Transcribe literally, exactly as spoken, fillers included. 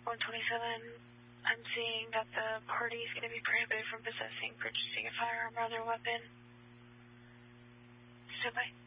one twenty-seven, I'm seeing that the party is going to be prohibited from possessing, purchasing a firearm or other weapon. Stand by.